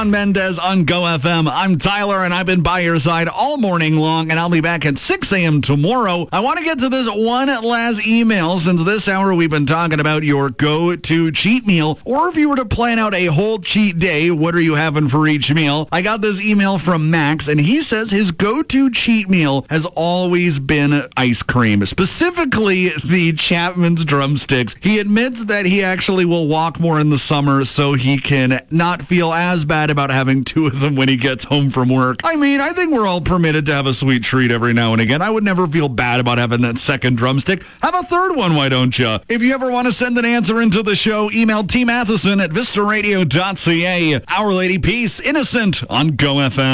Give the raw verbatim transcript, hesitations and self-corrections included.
Mendez on Go F M. I'm Tyler, and I've been by your side all morning long, and I'll be back at six a.m. tomorrow. I want to get to this one last email, since this hour we've been talking about your go-to cheat meal, or if you were to plan out a whole cheat day, what are you having for each meal? I got this email from Max, and he says his go-to cheat meal has always been ice cream, specifically the Chapman's drumsticks. He admits that he actually will walk more in the summer so he can not feel as bad about having two of them when he gets home from work. I mean, I think we're all permitted to have a sweet treat every now and again. I would never feel bad about having that second drumstick. Have a third one, why don't you? If you ever want to send an answer into the show, email T Matheson at vista radio dot c a. Our Lady Peace, Innocent on Go F M.